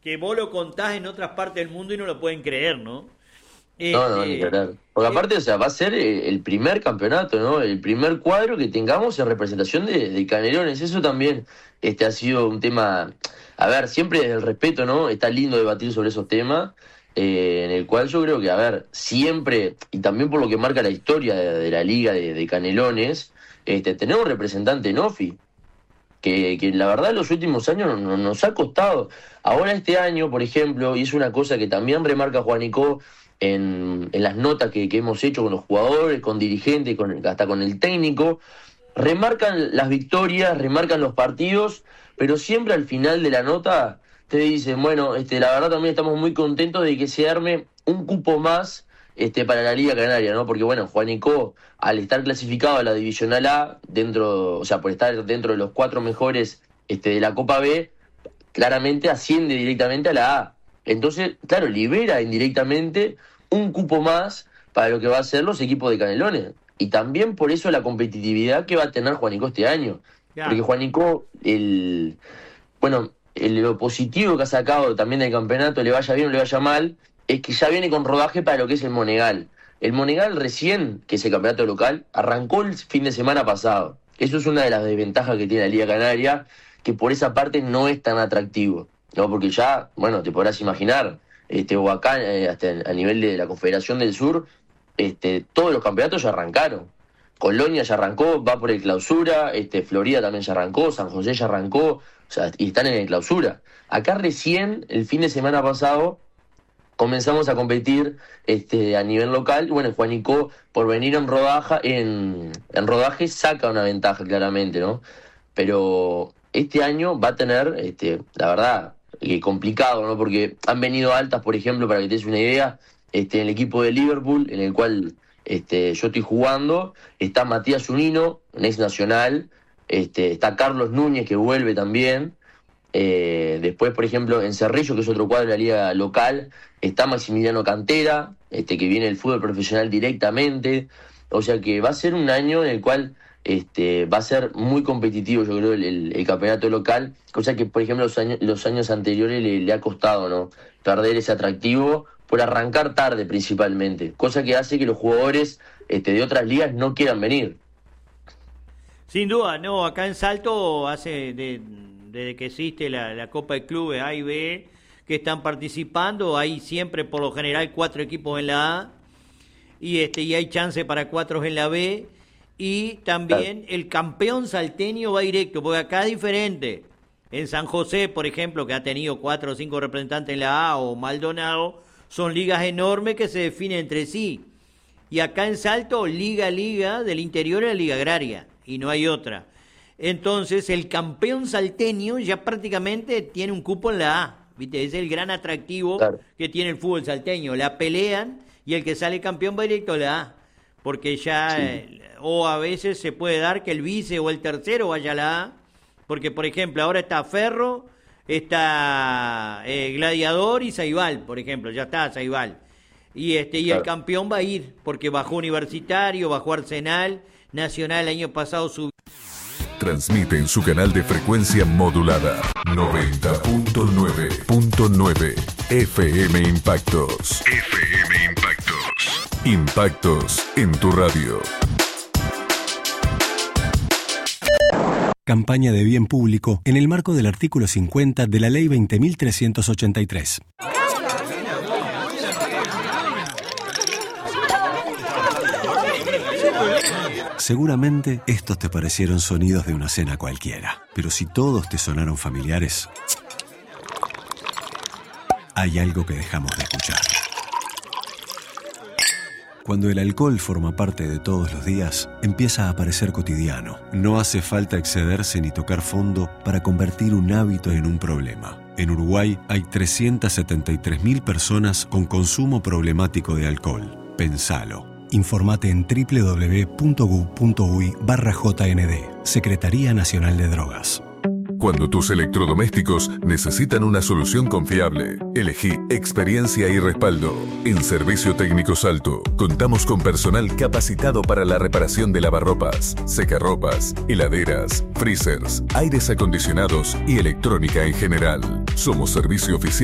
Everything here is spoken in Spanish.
que vos lo contás en otras partes del mundo y no lo pueden creer, ¿no? No, ni hablar. Porque aparte, o sea, va a ser el primer campeonato, ¿no? El primer cuadro que tengamos en representación de Canelones. Eso también ha sido un tema. A ver, siempre desde el respeto, ¿no? Está lindo debatir sobre esos temas, en el cual yo creo que, a ver, siempre, y también por lo que marca la historia de la liga de Canelones, tener un representante en OFI, que la verdad en los últimos años nos ha costado. Ahora este año, por ejemplo, y es una cosa que también remarca Juanico en las notas que hemos hecho con los jugadores, con dirigentes, hasta con el técnico, remarcan las victorias, remarcan los partidos, pero siempre al final de la nota te dicen, bueno, la verdad también estamos muy contentos de que se arme un cupo más para la Liga Canaria, ¿no? Porque bueno, Juanico, al estar clasificado a la Divisional A, o sea, por estar dentro de los 4 mejores de la Copa B, claramente asciende directamente a la A. Entonces, claro, libera indirectamente un cupo más para lo que va a ser los equipos de Canelones. Y también por eso la competitividad que va a tener Juanico este año. Yeah. Porque Juanico, lo positivo que ha sacado también del campeonato, le vaya bien o le vaya mal, es que ya viene con rodaje para lo que es el Monegal. El Monegal recién, que es el campeonato local, arrancó el fin de semana pasado. Eso es una de las desventajas que tiene la Liga Canaria, que por esa parte no es tan atractivo, ¿no? Porque ya, bueno, te podrás imaginar, o acá, hasta a nivel de la Confederación del Sur, todos los campeonatos ya arrancaron. Colonia ya arrancó, va por el clausura, Florida también ya arrancó, San José ya arrancó, o sea, y están en el clausura. Acá recién, el fin de semana pasado, comenzamos a competir a nivel local. Bueno, Juanico, por venir en rodaje, saca una ventaja claramente, ¿no? Pero este año va a tener, la verdad, complicado, ¿no? Porque han venido altas, por ejemplo, para que te des una idea, en el equipo de Liverpool, en el cual yo estoy jugando, está Matías Zunino, un ex nacional, está Carlos Núñez, que vuelve también. Después, por ejemplo, en Cerrillo, que es otro cuadro de la liga local, está Maximiliano Cantera, que viene del fútbol profesional directamente. O sea que va a ser un año en el cual va a ser muy competitivo, yo creo, el campeonato local, cosa que, por ejemplo, los años anteriores le ha costado, ¿no? Perder ese atractivo por arrancar tarde principalmente, cosa que hace que los jugadores de otras ligas no quieran venir. Sin duda, no, acá en Salto desde que existe la Copa de Clubes A y B que están participando, hay siempre por lo general 4 equipos en la A y hay chance para 4 en la B, y también el campeón salteño va directo, porque acá es diferente. En San José, por ejemplo, que ha tenido 4 o 5 representantes en la A, o Maldonado, son ligas enormes que se definen entre sí. Y acá en Salto, liga del interior es la liga agraria, y no hay otra. Entonces, el campeón salteño ya prácticamente tiene un cupo en la A, ¿viste? Es el gran atractivo que tiene el fútbol salteño. La pelean y el que sale campeón va directo a la A, porque ya, o a veces se puede dar que el vice o el tercero vaya a la A, porque, por ejemplo, ahora está Ferro, está Gladiador y Saibal, por ejemplo, ya está Saibal. Y el campeón va a ir, porque bajó Universitario, bajó Arsenal, Nacional el año pasado subió. Transmite en su canal de frecuencia modulada 90.9.9 FM Impactos. FM Impactos. Impactos en tu radio. Campaña de bien público en el marco del artículo 50 de la Ley 20.383. Seguramente estos te parecieron sonidos de una cena cualquiera, pero si todos te sonaron familiares, hay algo que dejamos de escuchar. Cuando el alcohol forma parte de todos los días, empieza a parecer cotidiano. No hace falta excederse ni tocar fondo para convertir un hábito en un problema. En Uruguay hay 373.000 personas con consumo problemático de alcohol. Pensalo. Informate en www.gu.uy/JND, Secretaría Nacional de Drogas. Cuando tus electrodomésticos necesitan una solución confiable, elegí experiencia y respaldo. En Servicio Técnico Salto, contamos con personal capacitado para la reparación de lavarropas, secarropas, heladeras, freezers, aires acondicionados y electrónica en general. Somos servicio oficial